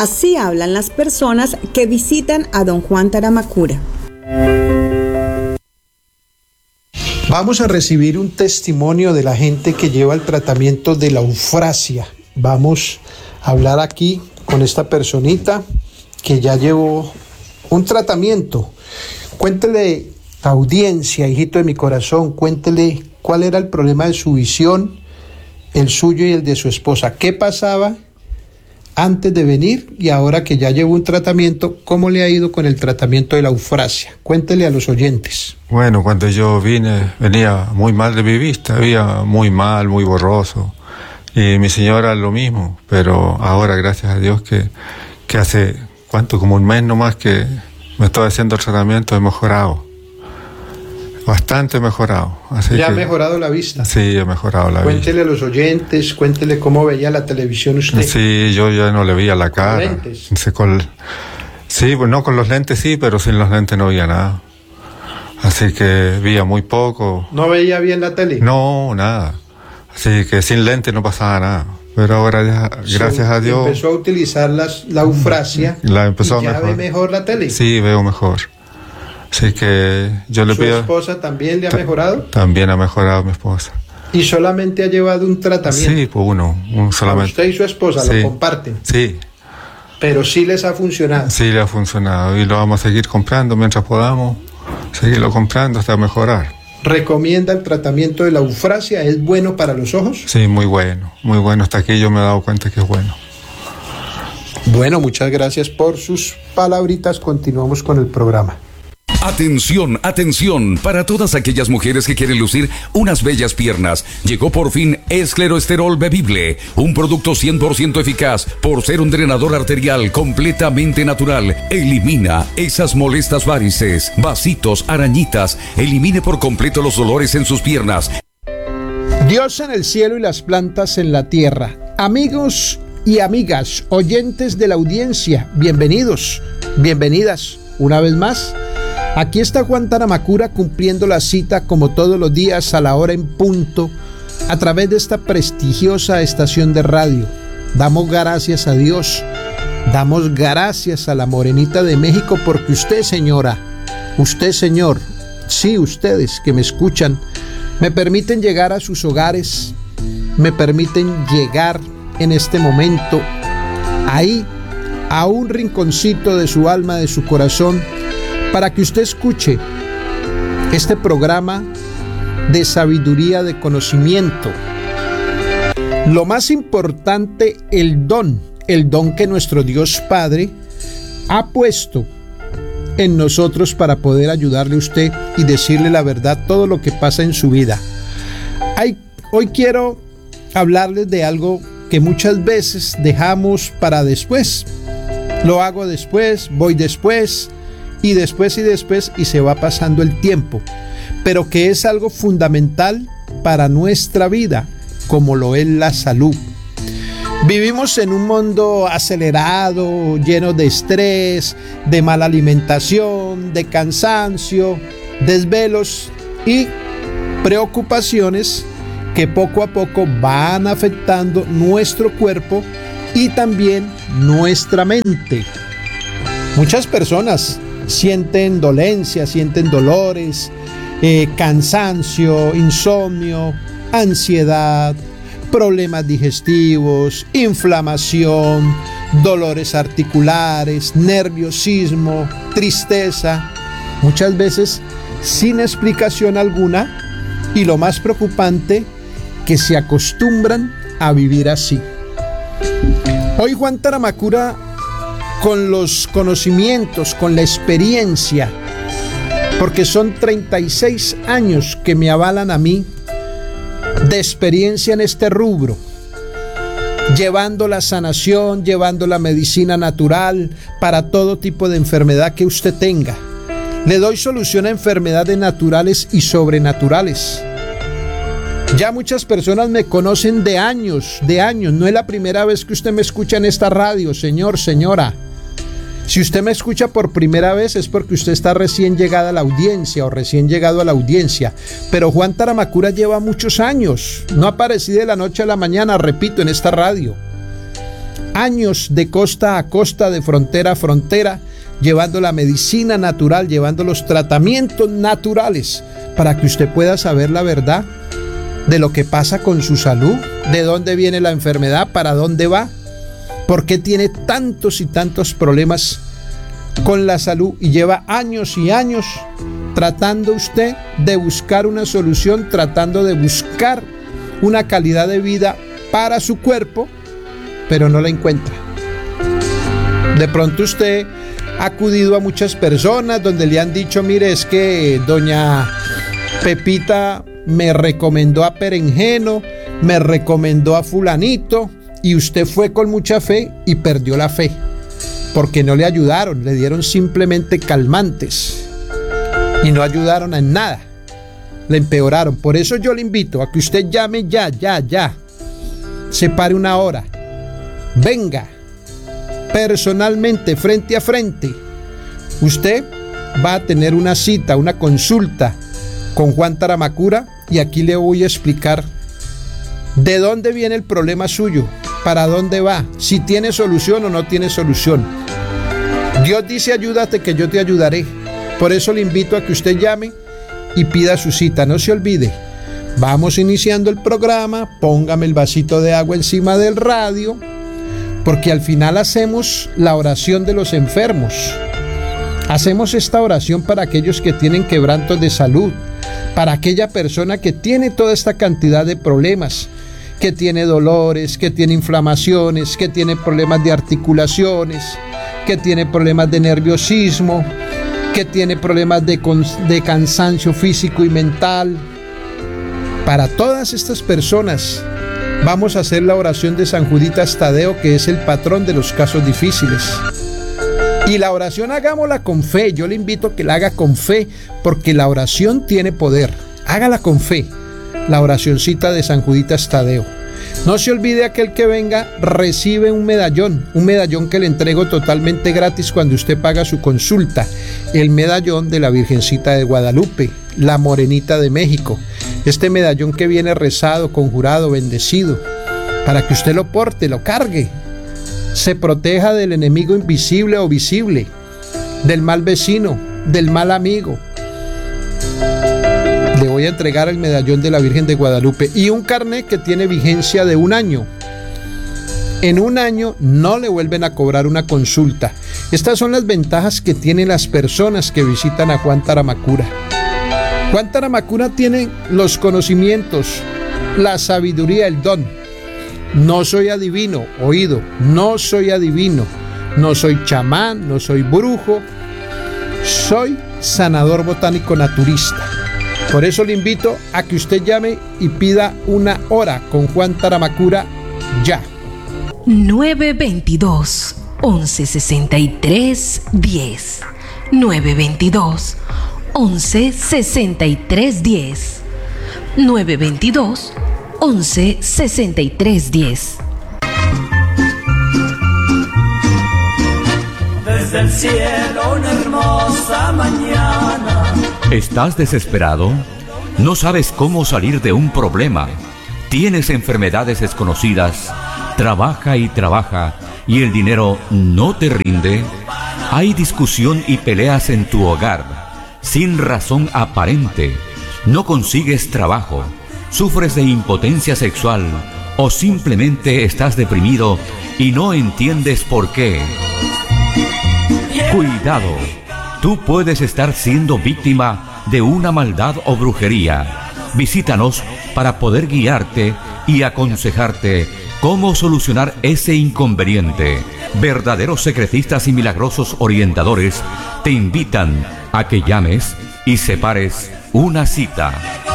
Así hablan las personas que visitan a don Juan Taramacura. Vamos a recibir un testimonio de la gente que lleva el tratamiento de la eufrasia. Vamos a hablar aquí con esta personita que ya llevó un tratamiento. Cuéntele, audiencia, hijito de mi corazón, cuéntele cuál era el problema de su visión, el suyo y el de su esposa. ¿Qué pasaba antes de venir y ahora que ya llevó un tratamiento? ¿Cómo le ha ido con el tratamiento de la eufrasia? Cuéntele a los oyentes. Bueno, cuando yo venía muy mal de mi vista, veía muy mal, muy borroso. Y mi señora lo mismo, pero ahora, gracias a Dios, que hace, como un mes nomás que me estoy haciendo el tratamiento, he mejorado. Bastante mejorado. Así ¿Ya que, ha mejorado la vista? Sí, he mejorado la vista. Cuéntele a los oyentes, cuéntele cómo veía la televisión usted. Sí, yo ya no le veía la cara. ¿Con lentes? Sí, pues no con los lentes sí, pero sin los lentes no veía nada. Así que veía muy poco. ¿No veía bien la tele? No, nada. Así que sin lentes no pasaba nada. Pero ahora ya, gracias a Dios... Empezó a utilizar la eufrasia y ya ve mejor la tele. Sí, veo mejor. Así que yo le pido... ¿Su esposa también le ha mejorado? También ha mejorado mi esposa. ¿Y solamente ha llevado un tratamiento? Sí, pues uno solamente. Usted y su esposa sí. Lo comparten. Sí. Pero sí les ha funcionado. Sí, le ha funcionado y lo vamos a seguir comprando mientras podamos. Seguirlo comprando hasta mejorar. ¿Recomienda el tratamiento de la eufrasia? ¿Es bueno para los ojos? Sí, muy bueno. Muy bueno. Hasta aquí yo me he dado cuenta que es bueno. Bueno, muchas gracias por sus palabritas. Continuamos con el programa. Atención, atención, para todas aquellas mujeres que quieren lucir unas bellas piernas. Llegó por fin Escleroesterol Bebible, un producto 100% eficaz por ser un drenador arterial completamente natural. Elimina esas molestas varices, vasitos, arañitas. Elimine por completo los dolores en sus piernas. Dios en el cielo y las plantas en la tierra. Amigos y amigas, oyentes de la audiencia, bienvenidos, bienvenidas una vez más. Aquí está Juan Taramacura cumpliendo la cita como todos los días a la hora en punto a través de esta prestigiosa estación de radio. Damos gracias a Dios, damos gracias a la Morenita de México porque usted, señora, usted, señor, sí, ustedes que me escuchan, me permiten llegar a sus hogares, me permiten llegar en este momento ahí a un rinconcito de su alma, de su corazón, para que usted escuche este programa de sabiduría, de conocimiento. Lo más importante, el don que nuestro Dios Padre ha puesto en nosotros para poder ayudarle a usted y decirle la verdad, todo lo que pasa en su vida. Hoy quiero hablarles de algo que muchas veces dejamos para después. Lo hago después, voy después, y después y se va pasando el tiempo, pero que es algo fundamental para nuestra vida, como lo es la salud. Vivimos en un mundo acelerado, lleno de estrés, de mala alimentación, de cansancio, desvelos y preocupaciones que poco a poco van afectando nuestro cuerpo y también nuestra mente. Muchas personas sienten dolencias, sienten dolores, cansancio, insomnio, ansiedad, problemas digestivos, inflamación, dolores articulares, nerviosismo, tristeza, muchas veces sin explicación alguna, y lo más preocupante, que se acostumbran a vivir así. Hoy Juan Taramacura, con los conocimientos, con la experiencia, porque son 36 años que me avalan a mí de experiencia en este rubro, llevando la sanación, llevando la medicina natural para todo tipo de enfermedad que usted tenga. Le doy solución a enfermedades naturales y sobrenaturales. Ya muchas personas me conocen de años, no es la primera vez que usted me escucha en esta radio, señor, señora. Si usted me escucha por primera vez es porque usted está recién llegada a la audiencia o recién llegado a la audiencia. Pero Juan Taramacura lleva muchos años. No aparecí de la noche a la mañana, repito, en esta radio. años de costa a costa, de frontera a frontera, llevando la medicina natural, llevando los tratamientos naturales para que usted pueda saber la verdad de lo que pasa con su salud, de dónde viene la enfermedad, para dónde va, por qué tiene tantos y tantos problemas con la salud y lleva años y años tratando usted de buscar una solución, tratando de buscar una calidad de vida para su cuerpo, pero no la encuentra. De pronto usted ha acudido a muchas personas donde le han dicho, mire, es que doña Pepita me recomendó a Perenjeno, me recomendó a fulanito, y usted fue con mucha fe y perdió la fe, porque no le ayudaron, le dieron simplemente calmantes y no ayudaron en nada, le empeoraron. Por eso yo le invito a que usted llame ya, separe una hora, venga personalmente, frente a frente. Usted va a tener una cita, una consulta con Juan Taramacura, y aquí le voy a explicar de dónde viene el problema suyo, para dónde va, si tiene solución o no tiene solución. Dios dice, ayúdate que yo te ayudaré. Por eso le invito a que usted llame y pida su cita. No se olvide, vamos iniciando el programa, póngame el vasito de agua encima del radio, porque al final hacemos la oración de los enfermos. Hacemos esta oración para aquellos que tienen quebrantos de salud, para aquella persona que tiene toda esta cantidad de problemas, que tiene dolores, que tiene inflamaciones, que tiene problemas de articulaciones, que tiene problemas de nerviosismo, que tiene problemas de cansancio físico y mental. Para todas estas personas vamos a hacer la oración de San Juditas Tadeo, que es el patrón de los casos difíciles. Y la oración hagámosla con fe. Yo le invito a que la haga con fe, porque la oración tiene poder. Hágala con fe, la oracioncita de San Juditas Tadeo. No se olvide, aquel que venga recibe un medallón que le entrego totalmente gratis cuando usted paga su consulta. El medallón de la Virgencita de Guadalupe, la Morenita de México. Este medallón que viene rezado, conjurado, bendecido, para que usted lo porte, lo cargue, se proteja del enemigo invisible o visible, del mal vecino, del mal amigo. Le voy a entregar el medallón de la Virgen de Guadalupe y un carnet que tiene vigencia de 1 año. En 1 año no le vuelven a cobrar una consulta. Estas son las ventajas que tienen las personas que visitan a Juan Taramacura. Juan Taramacura tiene los conocimientos, la sabiduría, el don. No soy adivino, oído, no soy adivino, no soy chamán, no soy brujo, soy sanador botánico naturista. Por eso le invito a que usted llame y pida una hora con Juan Taramacura ya. 922 1163 10 922 1163 10 922 1163 10. Desde el cielo una hermosa mañana. ¿Estás desesperado? ¿No sabes cómo salir de un problema? ¿Tienes enfermedades desconocidas? ¿Trabaja y trabaja y el dinero no te rinde? ¿Hay discusión y peleas en tu hogar sin razón aparente? ¿No consigues trabajo? ¿Sufres de impotencia sexual? ¿O simplemente estás deprimido y no entiendes por qué? Cuidado, tú puedes estar siendo víctima de una maldad o brujería. Visítanos para poder guiarte y aconsejarte cómo solucionar ese inconveniente. Verdaderos secretistas y milagrosos orientadores te invitan a que llames y separes una cita.